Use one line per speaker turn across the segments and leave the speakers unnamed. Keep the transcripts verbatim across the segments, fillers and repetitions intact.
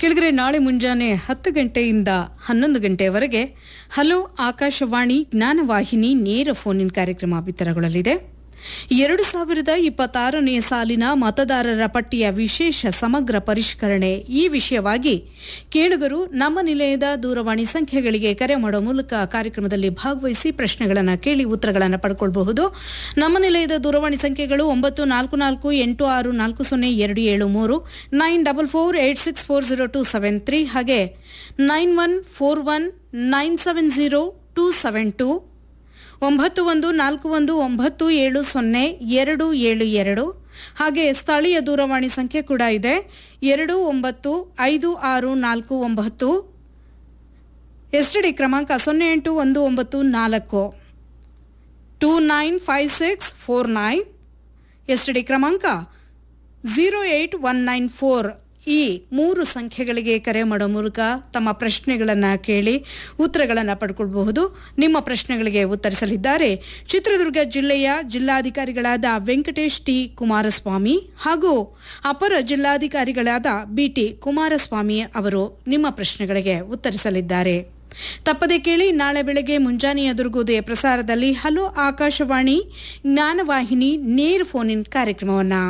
ಕೆಳಗರೆ ನಾಳೆ ಮುಂಜಾನೆ ಹತ್ತು ಗಂಟೆಯಿಂದ ಹನ್ನೊಂದು ಗಂಟೆಯವರೆಗೆ ಹಲೋ ಆಕಾಶವಾಣಿ ಜ್ಞಾನವಾಹಿನಿ ನೇರ ಫೋನ್ ಇನ್ ಕಾರ್ಯಕ್ರಮ ಬಿತ್ತರಗೊಳ್ಳಲಿದೆ. ಎರಡು ಸಾವಿರದ ಇಪ್ಪತ್ತಾರನೇ ಸಾಲಿನ ಮತದಾರರ ಪಟ್ಟಿಯ ವಿಶೇಷ ಸಮಗ್ರ ಪರಿಷ್ಕರಣೆ ಈ ವಿಷಯವಾಗಿ ಕೇಳುಗರು ನಮ್ಮ ನಿಲಯದ ದೂರವಾಣಿ ಸಂಖ್ಯೆಗಳಿಗೆ ಕರೆ ಮಾಡುವ ಮೂಲಕ ಕಾರ್ಯಕ್ರಮದಲ್ಲಿ ಭಾಗವಹಿಸಿ ಪ್ರಶ್ನೆಗಳನ್ನು ಕೇಳಿ ಉತ್ತರಗಳನ್ನು ಪಡ್ಕೊಳ್ಬಹುದು. ನಮ್ಮ ನಿಲಯದ ದೂರವಾಣಿ ಸಂಖ್ಯೆಗಳು ಒಂಬತ್ತು ನಾಲ್ಕು ನಾಲ್ಕು ಎಂಟು ಆರು ನಾಲ್ಕು ಸೊನ್ನೆ ಎರಡು ಏಳು ಮೂರು nine double four eight six four zero two seven three ಹಾಗೆ nine one four one nine seven zero two seven two ಒಂಬತ್ತು ಒಂದು ನಾಲ್ಕು ಒಂದು ಒಂಬತ್ತು ಏಳು ಸೊನ್ನೆ ಎರಡು ಏಳು ಎರಡು ಹಾಗೆ ಸ್ಥಳೀಯ ದೂರವಾಣಿ ಸಂಖ್ಯೆ ಕೂಡ ಇದೆ ಎರಡು ಒಂಬತ್ತು ಐದು ಆರು ನಾಲ್ಕು ಒಂಬತ್ತು ಎಸ್ ಟಿ ಡಿ ಕ್ರಮಾಂಕ ಸೊನ್ನೆ ಎಂಟು ಒಂದು ಒಂಬತ್ತು ನಾಲ್ಕು two nine five six four nine S T D ಕ್ರಮಾಂಕ zero eight one nine four ಈ ಮೂರು ಸಂಖ್ಯೆಗಳಿಗೆ ಕರೆ ಮಾಡೋ ಮೂಲಕ ತಮ್ಮ ಪ್ರಶ್ನೆಗಳನ್ನು ಕೇಳಿ ಉತ್ತರಗಳನ್ನು ಪಡ್ಕೊಳ್ಬಹುದು. ನಿಮ್ಮ ಪ್ರಶ್ನೆಗಳಿಗೆ ಉತ್ತರಿಸಲಿದ್ದಾರೆ ಚಿತ್ರದುರ್ಗ ಜಿಲ್ಲೆಯ ಜಿಲ್ಲಾಧಿಕಾರಿಗಳಾದ ವೆಂಕಟೇಶ್ ಟಿ ಕುಮಾರಸ್ವಾಮಿ ಹಾಗೂ ಅಪರ ಜಿಲ್ಲಾಧಿಕಾರಿಗಳಾದ ಬಿಟಿ ಕುಮಾರಸ್ವಾಮಿ ಅವರು ನಿಮ್ಮ ಪ್ರಶ್ನೆಗಳಿಗೆ ಉತ್ತರಿಸಲಿದ್ದಾರೆ. ತಪ್ಪದೆ ಕೇಳಿ ನಾಳೆ ಬೆಳಗ್ಗೆ ಮುಂಜಾನೆಯ ದುರ್ಗೋದಯ ಪ್ರಸಾರದಲ್ಲಿ ಹಲೋ ಆಕಾಶವಾಣಿ ಜ್ಞಾನವಾಹಿನಿ ನೇರ ಫೋನ್ ಇನ್ ಕಾರ್ಯಕ್ರಮವನ್ನು.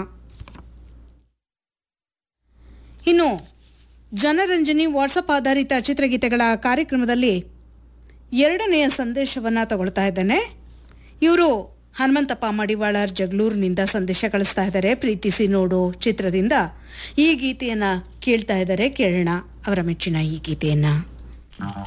ಇನ್ನು ಜನರಂಜನಿ ವಾಟ್ಸಪ್ ಆಧಾರಿತ ಚಿತ್ರಗೀತೆಗಳ ಕಾರ್ಯಕ್ರಮದಲ್ಲಿ ಎರಡನೆಯ ಸಂದೇಶವನ್ನು ತಗೊಳ್ತಾ ಇದ್ದೇನೆ. ಇವರು ಹನುಮಂತಪ್ಪ ಮಡಿವಾಳರ್ ಜಗಳೂರಿನಿಂದ ಸಂದೇಶ ಕಳಿಸ್ತಾ ಇದ್ದಾರೆ. ಪ್ರೀತಿಸಿ ನೋಡು ಚಿತ್ರದಿಂದ ಈ ಗೀತೆಯನ್ನು ಕೇಳ್ತಾ ಇದ್ದಾರೆ. ಕೇಳೋಣ ಅವರ ಮೆಚ್ಚಿನ ಈ ಗೀತೆಯನ್ನು.